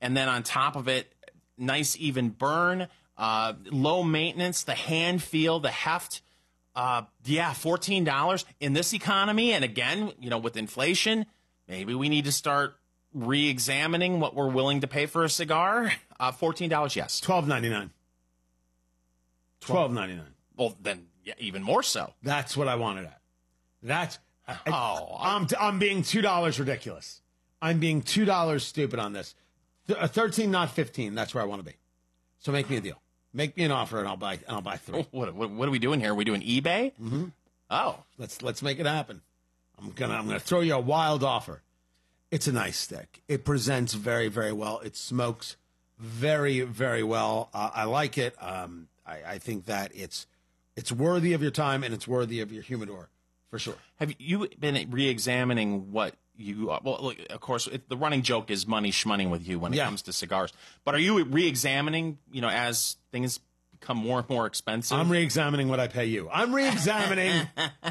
and then on top of it, nice even burn, low maintenance, the hand feel, the heft. $14 in this economy. And again, with inflation, maybe we need to start re-examining what we're willing to pay for a cigar. $14, yes. $12.99. $12.99. Well, then even more so. That's what I wanted at. I'm being $2 ridiculous. I'm being $2 stupid on this. 13, not 15. That's where I want to be. So make me a deal. Make me an offer, and I'll buy 3. What are we doing here? Are we doing eBay? Mm-hmm. Oh, let's make it happen. I'm gonna throw you a wild offer. It's a nice stick. It presents very, very well. It smokes very, very well. I like it. I think that it's worthy of your time, and it's worthy of your humidor for sure. Have you been re-examining what you? Well, look, of course, the running joke is money shmoney with you when it comes to cigars. But are you re-examining? As things become more and more expensive. I'm re-examining what I pay you. I'm re-examining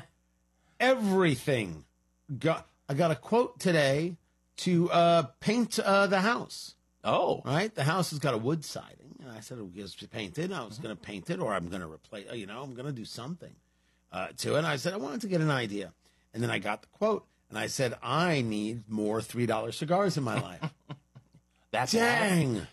everything. I got a quote today to paint the house. Oh, right. The house has got a wood siding, and I said it was painted. I was going to paint it, or I'm going to replace. I'm going to do something to it. And I said I wanted to get an idea, and then I got the quote. And I said, I need more $3 cigars in my life. Dang.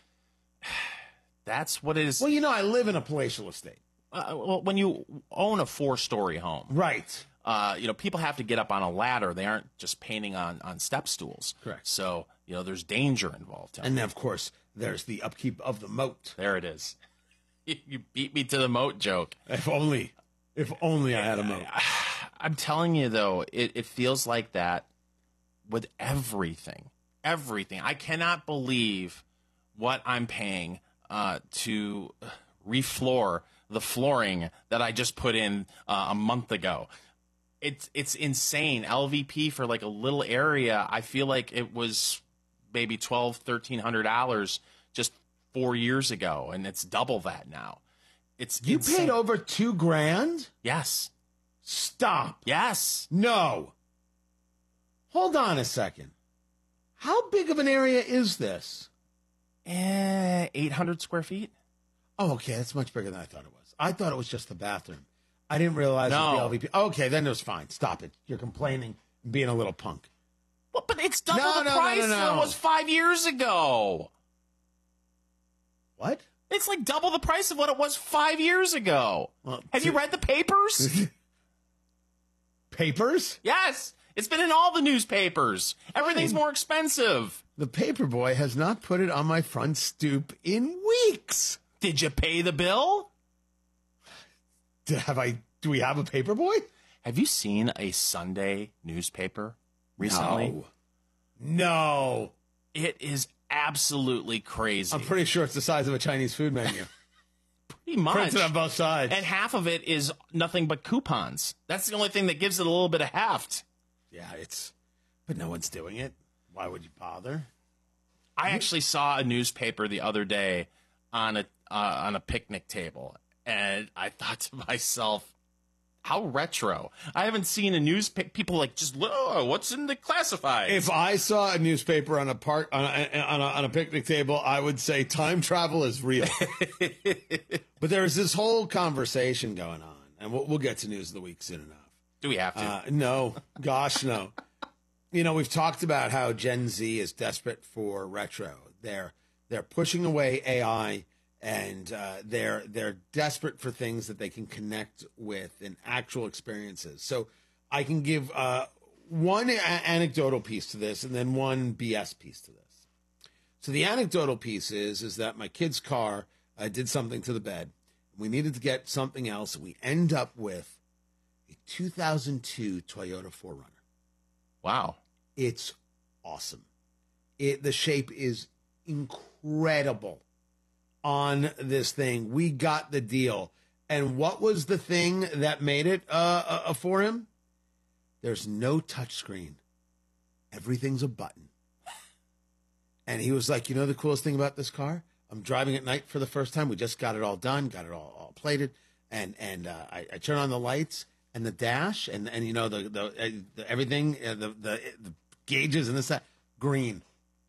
That's what it is. Well, I live in a palatial estate. When you own a 4-story home. Right. People have to get up on a ladder. They aren't just painting on step stools. Correct. So, there's danger involved. And then, of course, there's the upkeep of the moat. There it is. You beat me to the moat joke. If only I had a moat. I'm telling you, though, it feels like that with everything. Everything. I cannot believe what I'm paying to refloor the flooring that I just put in a month ago. It's insane. LVP for like a little area, I feel like it was maybe $1,200-$1,300 just 4 years ago, and it's double that now. You paid over $2,000? Yes. Stop. Yes. No. Hold on a second. How big of an area is this? 800 square feet. Oh, okay. That's much bigger than I thought it was. I thought it was just the bathroom. I didn't realize it was the LVP. Okay, then it was fine. Stop it. You're complaining and being a little punk. Well, but it's double the price that it was 5 years ago. What? It's like double the price of what it was 5 years ago. Well, have you read the papers? Papers? Yes. It's been in all the newspapers. Everything's more expensive. The paper boy has not put it on my front stoop in weeks. Did you pay the bill? Do we have a paper boy? Have you seen a Sunday newspaper recently? No. It is absolutely crazy. I'm pretty sure it's the size of a Chinese food menu. Pretty much. Printed on both sides. And half of it is nothing but coupons. That's the only thing that gives it a little bit of heft. Yeah, but no one's doing it. Why would you bother? I actually saw a newspaper the other day on a picnic table, and I thought to myself, how retro. I haven't seen a newspaper. People like, just, what's in the classifieds? If I saw a newspaper on a picnic table, I would say time travel is real. But there's this whole conversation going on, and we'll get to news of the week soon enough. Do we have to? No. Gosh, no. We've talked about how Gen Z is desperate for retro. They're pushing away AI, and they're desperate for things that they can connect with in actual experiences. So I can give one anecdotal piece to this, and then one BS piece to this. So the anecdotal piece is that my kid's car did something to the bed. We needed to get something else. We end up with a 2002 Toyota 4Runner. Wow. It's awesome. The shape is incredible on this thing. We got the deal. And what was the thing that made it for him? There's no touchscreen. Everything's a button. And he was like, the coolest thing about this car? I'm driving at night for the first time. We just got it all done, got it all plated. And I turn on the lights. And the dash and the everything, the gauges and this, that, green.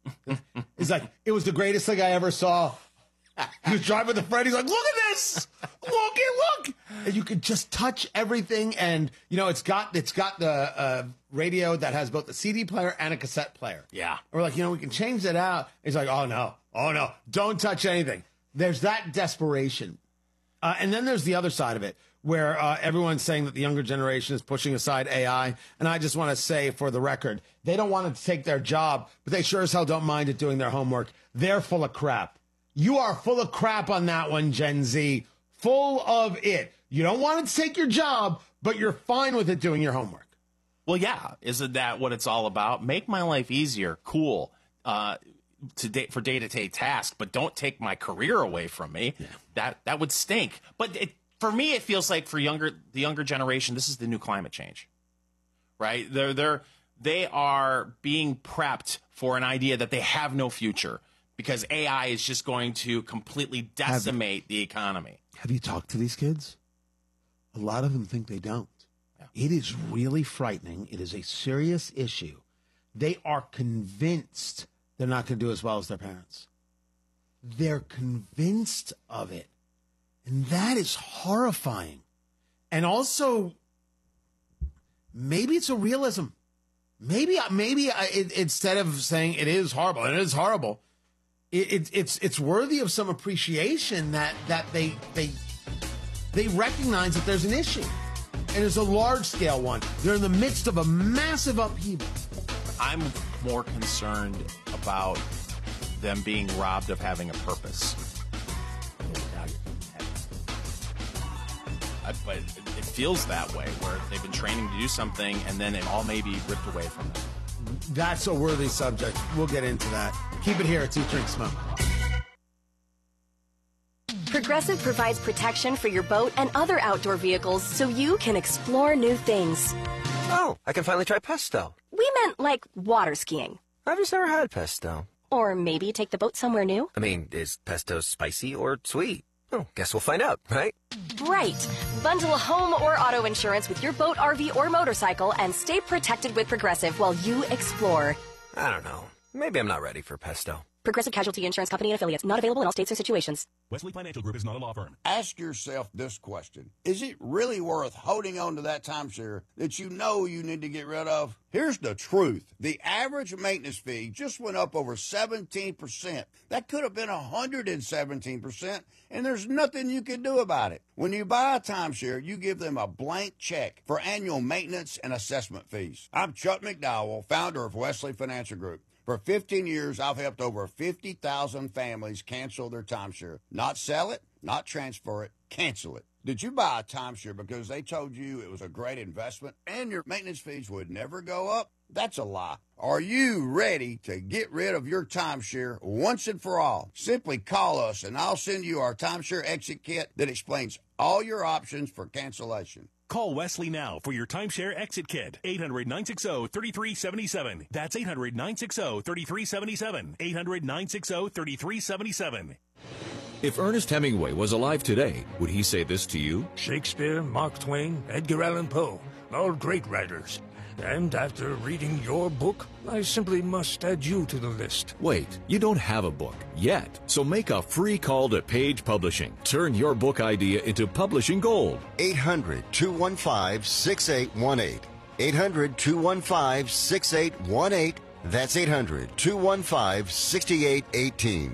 He's like, it was the greatest thing I ever saw. He was driving with a friend. He's like, look at this. Look. And you can just touch everything. And, it's got the radio that has both the CD player and a cassette player. Yeah. And we're like, we can change that out. He's like, oh, no. Don't touch anything. There's that desperation. And then there's the other side of it, where everyone's saying that the younger generation is pushing aside AI. And I just want to say, for the record, they don't want it to take their job, but they sure as hell don't mind it doing their homework. They're full of crap. You are full of crap on that one, Gen Z. Full of it. You don't want it to take your job, but you're fine with it doing your homework. Well, yeah. Isn't that what it's all about? Make my life easier. Cool. For day-to-day tasks, but don't take my career away from me. Yeah. That would stink. But for me, it feels like for the younger generation, this is the new climate change, right? They are being prepped for an idea that they have no future because AI is just going to completely decimate the economy. Have you talked to these kids? A lot of them think they don't. Yeah. It is really frightening. It is a serious issue. They are convinced they're not going to do as well as their parents. They're convinced of it. And that is horrifying. And also, maybe it's a realism. Maybe instead of saying it is horrible, and it is horrible, it's worthy of some appreciation that they recognize that there's an issue. And it's a large-scale one. They're in the midst of a massive upheaval. I'm more concerned about them being robbed of having a purpose. But it feels that way, where they've been training to do something, and then it all may be ripped away from them. That's a worthy subject. We'll get into that. Keep it here at Eat Drink Smoke. Progressive provides protection for your boat and other outdoor vehicles so you can explore new things. Oh, I can finally try pesto. We meant like water skiing. I've just never had pesto. Or maybe take the boat somewhere new. I mean, is pesto spicy or sweet? Oh, guess we'll find out, right? Right. Bundle home or auto insurance with your boat, RV, or motorcycle and stay protected with Progressive while you explore. I don't know. Maybe I'm not ready for pesto. Progressive Casualty Insurance Company and Affiliates. Not available in all states or situations. Wesley Financial Group is not a law firm. Ask yourself this question. Is it really worth holding on to that timeshare that you know you need to get rid of? Here's the truth. The average maintenance fee just went up over 17%. That could have been 117%, and there's nothing you can do about it. When you buy a timeshare, you give them a blank check for annual maintenance and assessment fees. I'm Chuck McDowell, founder of Wesley Financial Group. For 15 years, I've helped over 50,000 families cancel their timeshare. Not sell it, not transfer it, cancel it. Did you buy a timeshare because they told you it was a great investment and your maintenance fees would never go up? That's a lie. Are you ready to get rid of your timeshare once and for all? Simply call us and I'll send you our timeshare exit kit that explains all your options for cancellation. Call Wesley now for your timeshare exit kit. 800-960-3377. That's 800-960-3377. 800-960-3377. If Ernest Hemingway was alive today, would he say this to you? Shakespeare, Mark Twain, Edgar Allan Poe, all great writers. And after reading your book, I simply must add you to the list. Wait, you don't have a book yet. So make a free call to Page Publishing. Turn your book idea into publishing gold. 800-215-6818. 800-215-6818. That's 800-215-6818.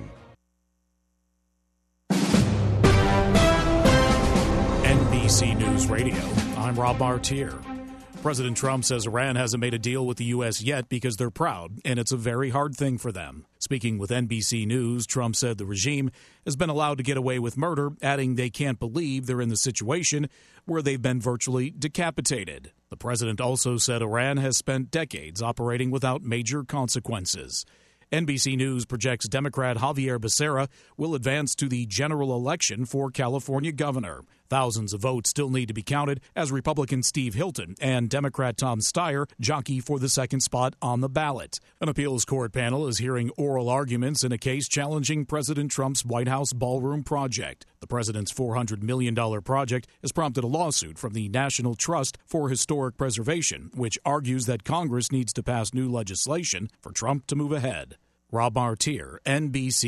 NBC News Radio, I'm Rob Martier. President Trump says Iran hasn't made a deal with the U.S. yet because they're proud, and it's a very hard thing for them. Speaking with NBC News, Trump said the regime has been allowed to get away with murder, adding they can't believe they're in the situation where they've been virtually decapitated. The president also said Iran has spent decades operating without major consequences. NBC News projects Democrat Javier Becerra will advance to the general election for California governor. Thousands of votes still need to be counted as Republican Steve Hilton and Democrat Tom Steyer jockey for the second spot on the ballot. An appeals court panel is hearing oral arguments in a case challenging President Trump's White House ballroom project. The president's $400 million project has prompted a lawsuit from the National Trust for Historic Preservation, which argues that Congress needs to pass new legislation for Trump to move ahead. Rob Martier, NBC